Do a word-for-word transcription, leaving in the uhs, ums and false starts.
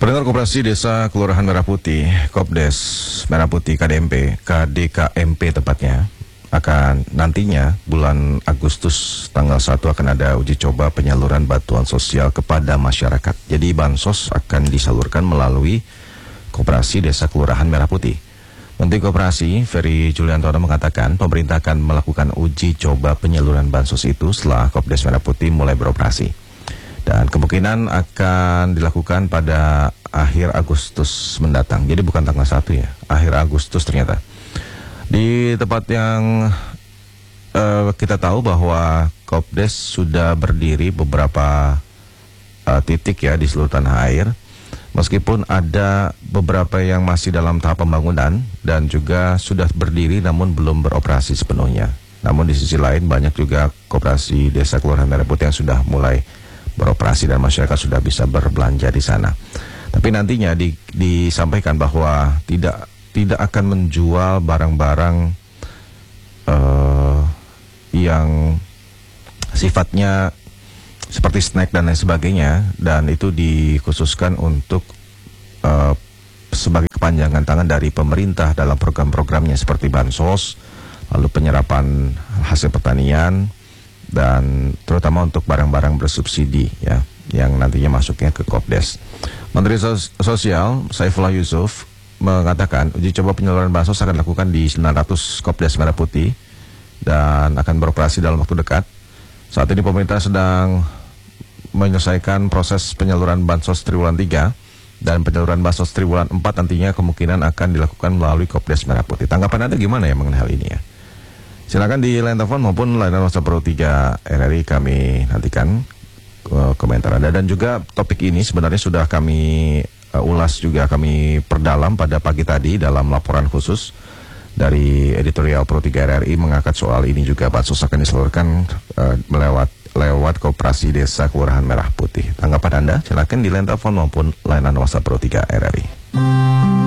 Pendengar Koperasi Desa Kelurahan Merah Putih, Kopdes Merah Putih K D M P, K D K M P tepatnya, akan nantinya bulan Agustus tanggal satu akan ada uji coba penyaluran bantuan sosial kepada masyarakat. Jadi bansos akan disalurkan melalui Koperasi Desa Kelurahan Merah Putih. Menteri Koperasi Ferry Juliantono mengatakan pemerintah akan melakukan uji coba penyaluran bansos itu setelah Kopdes Merah Putih mulai beroperasi. Dan kemungkinan akan dilakukan pada akhir Agustus mendatang. Jadi bukan tanggal satu ya, akhir Agustus ternyata. Di tempat yang uh, kita tahu bahwa Kopdes sudah berdiri beberapa uh, titik ya di seluruh tanah air. Meskipun ada beberapa yang masih dalam tahap pembangunan dan juga sudah berdiri namun belum beroperasi sepenuhnya. Namun di sisi lain banyak juga Koperasi Desa Kelurahan Merah Putih yang sudah mulai beroperasi dan masyarakat sudah bisa berbelanja di sana. Tapi nantinya di, disampaikan bahwa tidak tidak akan menjual barang-barang uh, yang sifatnya seperti snack dan lain sebagainya, dan itu dikhususkan untuk uh, sebagai kepanjangan tangan dari pemerintah dalam program-programnya seperti bansos, lalu penyerapan hasil pertanian, dan terutama untuk barang-barang bersubsidi ya, yang nantinya masuknya ke Kopdes. Menteri Sos Sosial Saifullah Yusuf mengatakan uji coba penyaluran bansos akan dilakukan di sembilan ratus Kopdes Merah Putih dan akan beroperasi dalam waktu dekat. Saat ini pemerintah sedang menyelesaikan proses penyaluran bansos triwulan tiga dan penyaluran bansos triwulan empat nantinya kemungkinan akan dilakukan melalui Kopdes Merah Putih. Tanggapan Anda gimana ya mengenai hal ini ya? Silakan di line telepon maupun layanan WhatsApp Pro tiga R R I, kami nantikan uh, komentar Anda. Dan juga topik ini sebenarnya sudah kami uh, ulas juga, kami perdalam pada pagi tadi dalam laporan khusus dari editorial Pro tiga R R I mengangkat soal ini juga. Bansos akan disalurkan uh, melewat lewat Koperasi Desa Kelurahan Merah Putih. Tanggapan Anda silakan di line telepon maupun layanan WhatsApp Pro tiga R R I.